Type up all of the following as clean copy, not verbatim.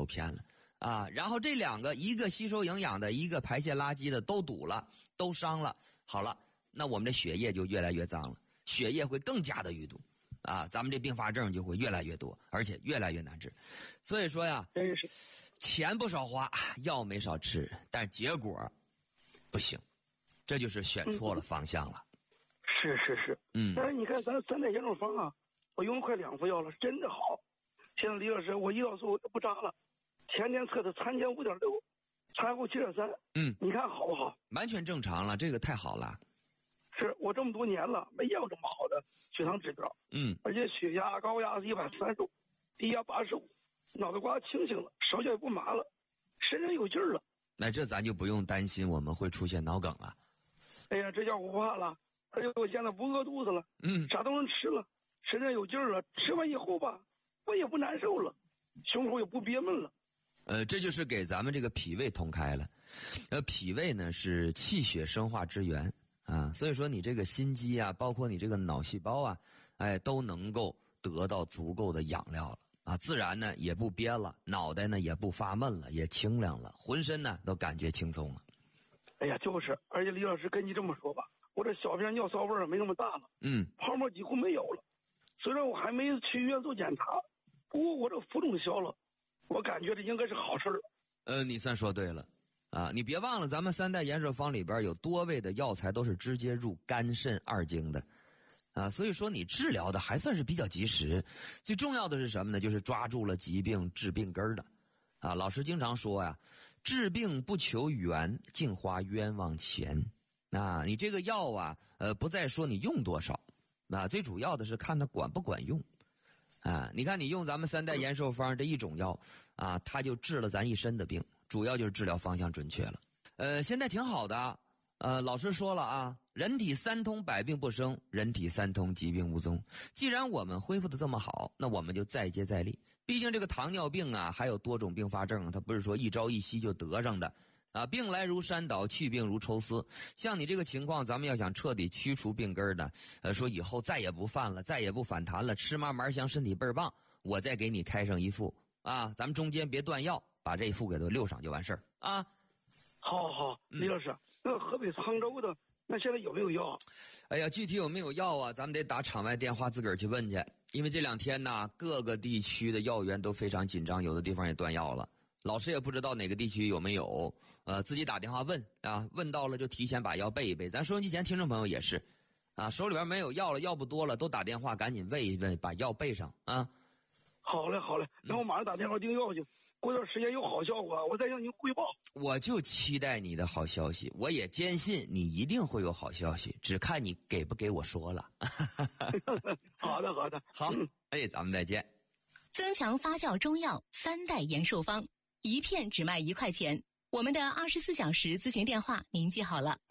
偏了啊。然后这两个，一个吸收营养的，一个排泄垃圾的，都堵了，都伤了。好了，那我们的血液就越来越脏了，血液会更加的淤堵啊，咱们这并发症就会越来越多，而且越来越难治。所以说呀， 真是钱不少花，药没少吃，但结果不行，这就是选错了方向了。 是，但是你看咱3代减重方啊，我用了快2副药了，真的好。现在李老师，我胰岛素不扎了，前天测的餐前5.6，餐后7.3，你看好不好？ 完全正常了，这个太好了。 是我这么多年了没见过这么好的血糖指标，而且血压高压是135，低压85，脑袋瓜清醒了，手脚也不麻了，身上有劲儿了。 那这咱就不用担心我们会出现脑梗了。 哎呀，这叫我不怕了，而且我现在不饿肚子了，啥都能吃了，身上有劲儿了，吃完以后吧，我也不难受了，胸口也不憋闷了。 这就是给咱们这个脾胃通开了。脾胃呢是气血生化之源啊，所以说你这个心肌啊，包括你这个脑细胞啊，都能够得到足够的养料了啊，自然呢也不憋了，脑袋呢也不发闷了，也清凉了，浑身呢都感觉轻松了。 哎呀，就是，而且李老师跟你这么说吧，我这小便尿骚味没那么大了，泡沫几乎没有了。虽然我还没去医院做检查，不过我这浮肿消了，我感觉这应该是好事了。 你算说对了啊！你别忘了，咱们3代延寿方里边有多味的药材都是直接入肝肾2经的啊，所以说你治疗的还算是比较及时。最重要的是什么呢？就是抓住了疾病治病根的啊。老师经常说呀，治病不求源，净花冤枉钱啊。你这个药啊，不再说你用多少啊，最主要的是看它管不管用。啊，你看你用咱们3代延寿方这一种药啊，它就治了咱一身的病，主要就是治疗方向准确了。现在挺好的。老师说了啊，人体3通百病不生，人体3通疾病无踪。既然我们恢复的这么好，那我们就再接再厉。毕竟这个糖尿病啊，还有多种并发症，它不是说一朝一夕就得上的啊。病来如山倒，去病如抽丝。像你这个情况，咱们要想彻底驱除病根呢，说以后再也不犯了，再也不反弹了，吃嘛嘛香，身体倍儿棒，我再给你开上一副啊，咱们中间别断药，把这一副给它溜上就完事儿啊。 好，李老师，那河北沧州的那现在有没有药？ 哎呀，具体有没有药啊？咱们得打场外电话自个儿去问去，因为这2天呢，各个地区的药源都非常紧张，有的地方也断药了。老师也不知道哪个地区有没有，自己打电话问啊，问到了就提前把药备一备。咱收音机前听众朋友也是，啊，手里边没有药了，药不多了，都打电话赶紧问一问，把药备上啊。 好嘞，那我马上打电话订药去。过段时间有好效果，我再向您汇报。 我就期待你的好消息，我也坚信你一定会有好消息，只看你给不给我说了。 好的， 好，咱们再见。 增强发酵中药3代延寿方，一片只卖1块钱。我们的24小时咨询电话您记好了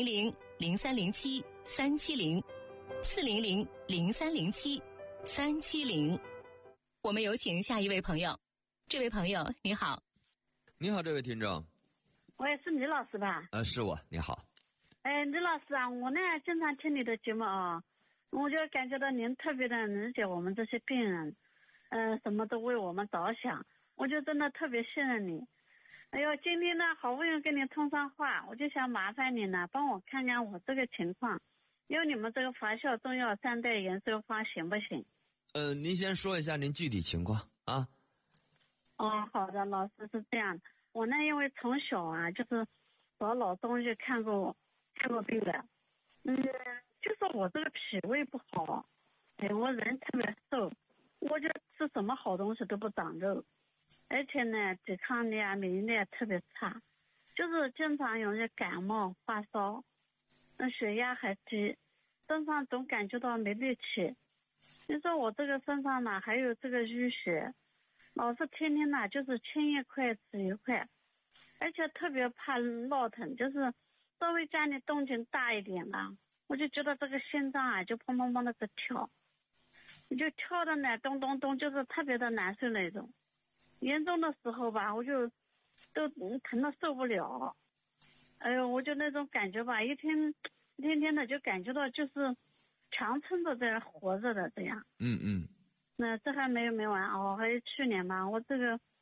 ，400-0307-370，400-0307-370。我们有请下一位朋友。这位朋友你好。 你好，这位听众。 喂，是李老师吧？ 是我，你好。 李老师啊，我呢经常听你的节目啊，我就感觉到您特别的理解我们这些病人，什么都为我们着想，我就真的特别信任你。哎呦，今天呢好不容易跟你通上话，我就想麻烦你呢帮我看看我这个情况，用你们这个发酵中药3代延寿方行不行？ 您先说一下您具体情况啊。 好的，老师是这样的，我呢因为从小啊就是找老中医看过病的，就是我这个脾胃不好，我人特别瘦，我就吃什么好东西都不长肉，而且呢抵抗力啊免疫力特别差，就是经常容易感冒发烧，血压还低，身上总感觉到没力气。你说我这个身上呢还有这个淤血，老是天天呢就是青一块紫一块，而且特别怕闹腾，就是稍微家里动静大一点吧，我就觉得这个心脏啊就砰砰砰的在跳，就跳的呢咚咚咚，就是特别的难受那种。严重的时候吧，我就都疼得受不了。我就那种感觉吧，一天天的就感觉到就是强撑着在活着的这样。那这还没完哦，还有去年嘛，我这个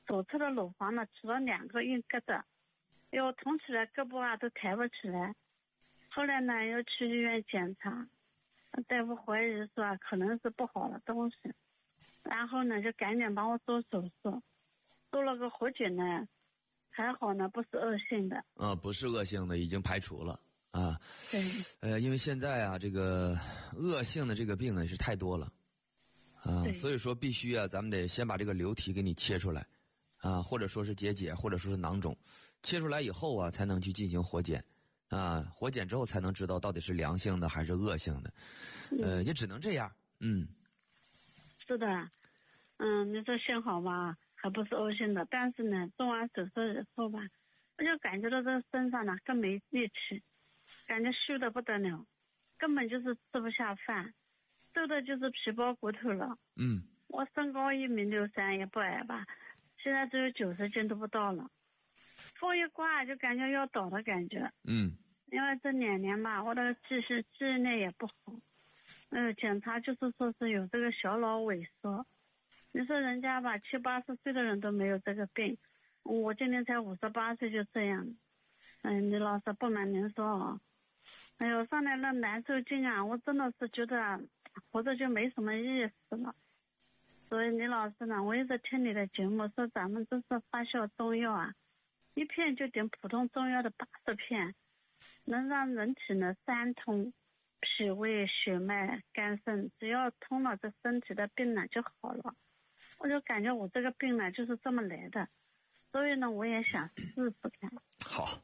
左侧的乳房呢起了2个硬疙瘩，又痛起来胳膊啊都抬不起来。后来呢又去医院检查，大夫怀疑说啊可能是不好的东西，然后呢就赶紧帮我做手术，做了个活检呢，还好呢不是恶性的。 不是恶性的，已经排除了啊。 对。 因为现在啊这个恶性的这个病呢是太多了啊，所以说必须啊咱们得先把这个瘤体给你切出来啊，或者说是结节，或者说是囊肿，切出来以后啊才能去进行活检。活检之后才能知道到底是良性的还是恶性的，也只能这样。 是的，你说幸好吧，还不是恶性的，但是呢，做完手术以后吧，我就感觉到这身上呢更没力气，感觉虚的不得了，根本就是吃不下饭，瘦的就是皮包骨头了。我身高1.63米，也不矮吧，现在只有90斤都不到了，风一刮就感觉要倒的感觉。因为这2年吧，我的记忆力也不好，检查就是说是有这个小脑萎缩。你说人家吧，70、80岁的人都没有这个病，我今年才58岁就这样。李老师不瞒您说啊，哎呦，上来那难受劲啊，我真的是觉得活着就没什么意思了。所以李老师呢，我一直听你的节目说咱们这是发酵中药啊，一片就顶普通中药的80片，能让人体呢3通，脾胃、血脉、肝肾，只要通了，这身体的病呢就好了。我就感觉我这个病呢就是这么来的，所以呢我也想试试看。 好，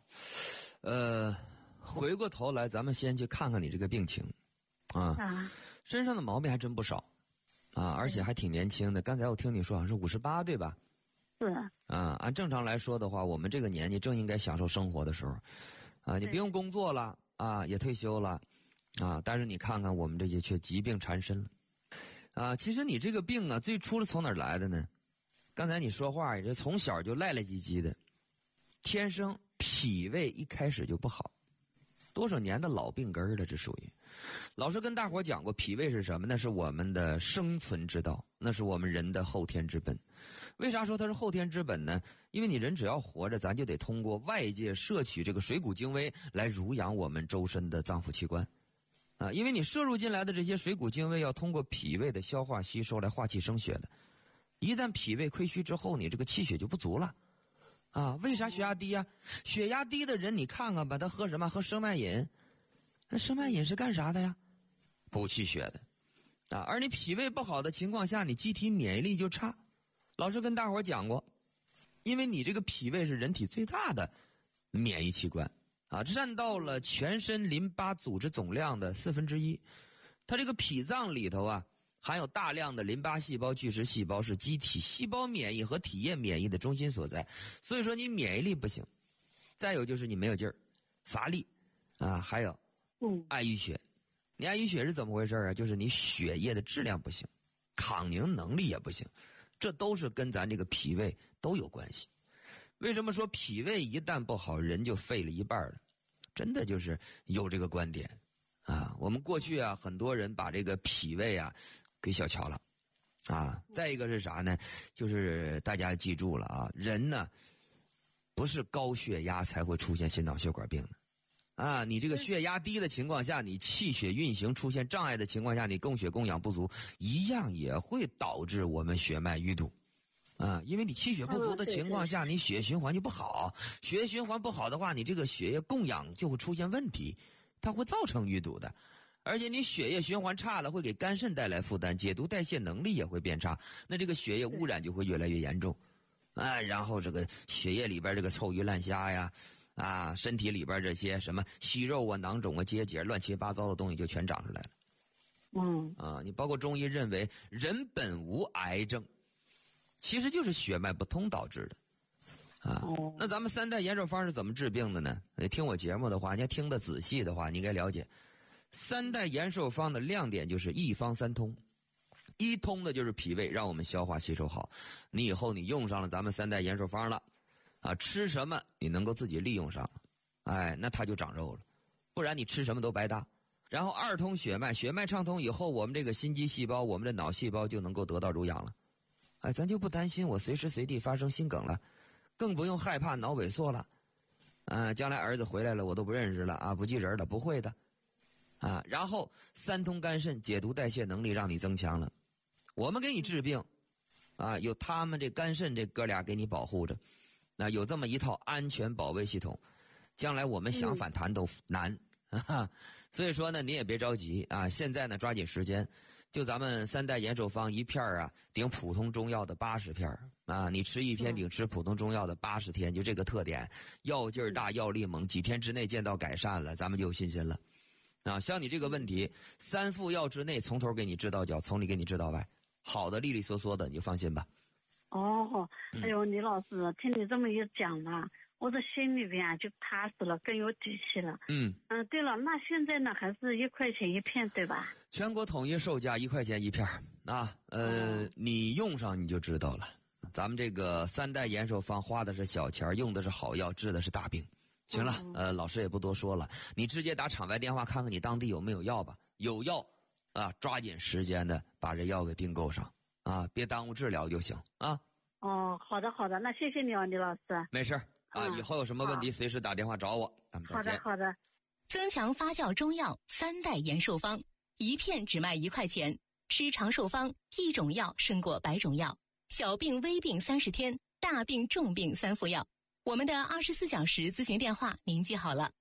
回过头来咱们先去看看你这个病情身上的毛病还真不少而且还挺年轻的。刚才我听你说好像是58对吧？ 是按正常来说的话，我们这个年纪正应该享受生活的时候你不用工作了也退休了但是你看看我们这些却疾病缠身了其实你这个病最初是从哪儿来的呢？刚才你说话也是从小就赖赖唧唧的，天生脾胃一开始就不好，多少年的老病根了，这属于。老师跟大伙讲过，脾胃是什么？那是我们的生存之道，那是我们人的后天之本。为啥说它是后天之本呢？因为你人只要活着，咱就得通过外界摄取这个水谷精微来濡养我们周身的脏腑器官因为你摄入进来的这些水谷精微要通过脾胃的消化吸收来化气生血的，一旦脾胃亏虚之后，你这个气血就不足了为啥血压低血压低的人你看看吧，他喝什么？喝生脉饮。那生脉饮是干啥的呀？补气血的而你脾胃不好的情况下，你机体免疫力就差。老师跟大伙讲过，因为你这个脾胃是人体最大的免疫器官占到了全身淋巴组织总量的1/4。它这个脾脏里头含有大量的淋巴细胞、巨噬细胞，是机体细胞免疫和体液免疫的中心所在。所以说你免疫力不行，再有就是你没有劲儿、乏力还有爱淤血。你爱淤血是怎么回事就是你血液的质量不行，抗凝能力也不行，这都是跟咱这个脾胃都有关系。为什么说脾胃一旦不好，人就废了一半了？真的就是有这个观点我们过去很多人把这个脾胃给小瞧了再一个是啥呢？就是大家记住了人呢不是高血压才会出现心脑血管病的你这个血压低的情况下，你气血运行出现障碍的情况下，你供血供氧不足，一样也会导致我们血脉淤堵因为你气血不足的情况下，你血液循环就不好，血液循环不好的话，你这个血液供氧就会出现问题，它会造成淤堵的。而且你血液循环差了，会给肝肾带来负担，解毒代谢能力也会变差，那这个血液污染就会越来越严重然后这个血液里边这个臭鱼烂虾呀身体里边这些什么息肉囊肿结节乱七八糟的东西就全长出来了你包括中医认为人本无癌症，其实就是血脉不通导致的那咱们3代延寿方是怎么治病的呢？你听我节目的话，你要听得仔细的话，你应该了解3代延寿方的亮点就是一方3通。一通的就是脾胃，让我们消化吸收好，你以后你用上了咱们3代延寿方了吃什么你能够自己利用上那它就长肉了，不然你吃什么都白搭。然后2通血脉，血脉畅通以后，我们这个心肌细胞，我们的脑细胞就能够得到濡养了哎，咱就不担心我随时随地发生心梗了，更不用害怕脑萎缩了。将来儿子回来了我都不认识了啊，不记人了，不会的。然后三通肝肾解毒代谢能力让你增强了，我们给你治病有他们这肝肾这哥俩给你保护着，有这么一套安全保卫系统，将来我们想反弹都难。所以说呢，你也别着急啊！现在呢，抓紧时间，就咱们三代延寿方一片顶普通中药的80片你吃1天顶吃普通中药的80天，就这个特点，药劲儿大，药力猛，几天之内见到改善了，咱们就有信心了。像你这个问题，3副药之内从头给你治到脚，从里给你治到外，好的利利索索的，你就放心吧。 哎呦，李老师，听你这么一讲了，我这心里边就踏实了，更有底气了。对了，那现在呢还是1块钱1片，对吧？ 全国统一售价1块钱1片你用上你就知道了。咱们这个三代延寿方花的是小钱，用的是好药，治的是大病。行了，老师也不多说了，你直接打场外电话看看你当地有没有药吧。有药抓紧时间的把这药给订购上别耽误治疗就行啊。 好的，那谢谢你李老师。 没事以后有什么问题随时打电话找我，咱们再见。 好的。 增强发酵中药3代延寿方，一片只卖1块钱，吃长寿方，一种药胜过100种药，小病微病30天，大病重病3副药。我们的24小时咨询电话您记好了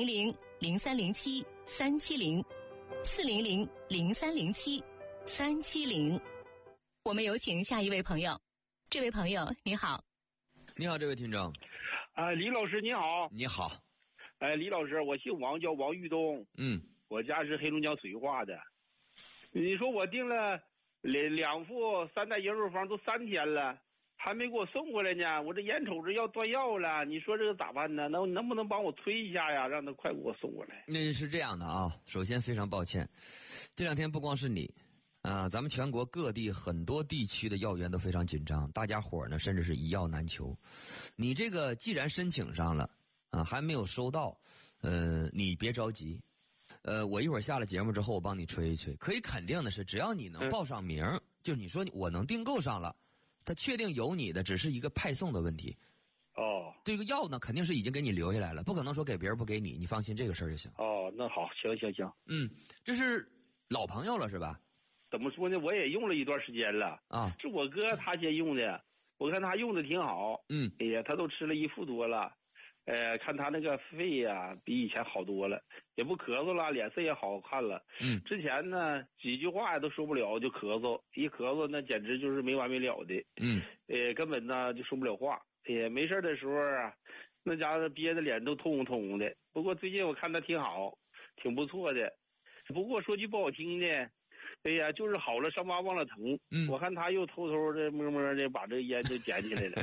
，400-0307-370，400-0307-370。我们有请下一位朋友。这位朋友你好。 你好，这位听众。 李老师你好。 你好。 李老师，我姓王，叫王玉东。我家是黑龙江绥化的。你说我订了2副3代延寿方都3天了，还没给我送过来呢，我这眼瞅着要断药了，你说这个咋办呢？能不能帮我催一下呀，让他快给我送过来？ 那是这样的首先非常抱歉，这2天不光是你咱们全国各地很多地区的药源都非常紧张，大家伙呢甚至是一药难求。你这个既然申请上了还没有收到，你别着急。我一会儿下了节目之后我帮你催一催。可以肯定的是，只要你能报上名，就是你说我能订购上了，他确定有你的，只是一个派送的问题。这个药呢肯定是已经给你留下来了，不可能说给别人不给你，你放心这个事儿就行。 那好，行。 这是老朋友了是吧？ 怎么说呢，我也用了一段时间了是我哥他先用的，我看他用的挺好。哎呀，他都吃了1副多了。看他那个肺呀比以前好多了，也不咳嗽了，脸色也好看了。之前呢几句话都说不了就咳嗽，一咳嗽那简直就是没完没了的。根本呢就说不了话。没事的时候那家伙憋得脸都通红的。不过最近我看他挺好，挺不错的。不过说句不好听的，就是好了伤疤忘了疼。我看他又偷偷的摸摸的把这烟就捡起来了。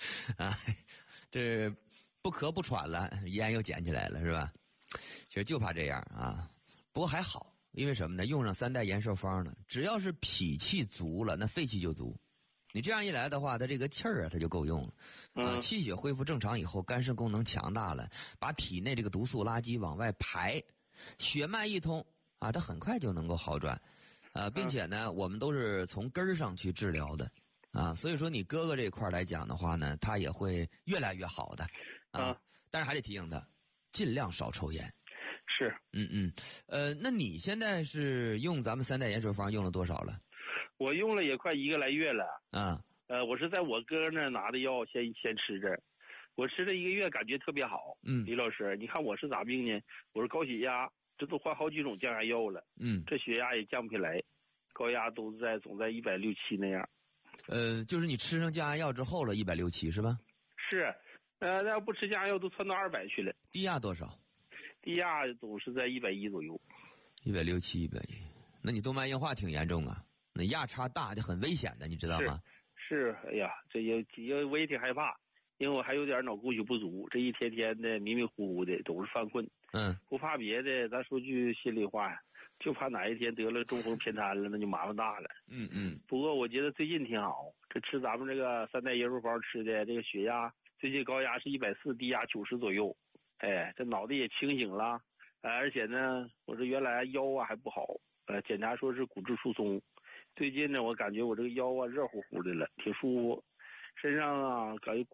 这不咳不喘了，烟又捡起来了是吧？其实就怕这样不过还好，因为什么呢？用上3代延寿方呢，只要是脾气足了，那肺气就足。你这样一来的话，它这个气儿它就够用了。气血恢复正常以后，肝肾功能强大了，把体内这个毒素垃圾往外排，血脉一通它很快就能够好转。并且呢，我们都是从根儿上去治疗的所以说你哥哥这块来讲的话呢，他也会越来越好的。但是还得提醒他，尽量少抽烟。 是。 那你现在是用咱们3代延寿方用了多少了？ 我用了也快1个来月了。我是在我哥那拿的药先吃着，我吃了1个月感觉特别好。李老师，你看我是咋病呢？我是高血压，这都换好几种降压药了。这血压也降不下来，高压总在160、170那样。 就是你吃上降压药之后了，160、170是吧？ 是。那要不吃降压药都窜到200去了。 低压多少？ 低压总是在110左右。 160、110，那你动脉硬化挺严重啊，那压差大就很危险的，你知道吗？ 是。哎呀，我也挺害怕，因为我还有点脑供血不足，这一天天的迷迷糊糊的，总是犯困。不怕别的，咱说句心里话呀，就怕哪一天得了中风偏瘫了，那就麻烦大了。不过我觉得最近挺好，这吃咱们这个3代延寿方吃的，这个血压最近高压是140，低压90左右。这脑袋也清醒了。而且呢，我这原来腰还不好，检查说是骨质疏松。 最近呢，我感觉我这个腰啊热乎乎的了，挺舒服，身上啊感觉